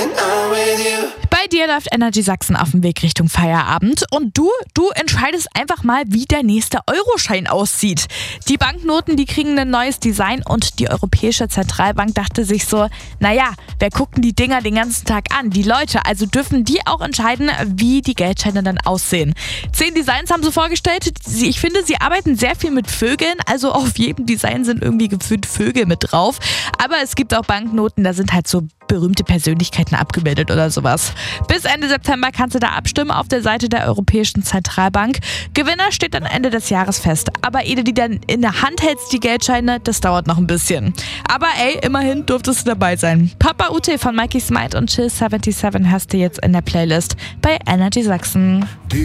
Bei dir läuft Energy Sachsen auf dem Weg Richtung Feierabend und du entscheidest einfach mal, wie der nächste Euroschein aussieht. Die Banknoten, die kriegen ein neues Design und die Europäische Zentralbank dachte sich so, naja, wer gucken die Dinger den ganzen Tag an? Die Leute, also dürfen die auch entscheiden, wie die Geldscheine dann aussehen. 10 Designs haben sie vorgestellt. Ich finde, sie arbeiten sehr viel mit Vögeln, also auf jedem Design sind irgendwie gefühlt Vögel mit drauf. Aber es gibt auch Banknoten, da sind halt so berühmte Persönlichkeiten abgebildet oder sowas. Bis Ende September kannst du da abstimmen auf der Seite der Europäischen Zentralbank. Gewinner steht dann Ende des Jahres fest. Aber ehe du die dann in der Hand hältst, die Geldscheine, das dauert noch ein bisschen. Aber ey, immerhin durftest du dabei sein. Papa Ute von Mikey Smite und Chill 77 hast du jetzt in der Playlist bei Energy Sachsen.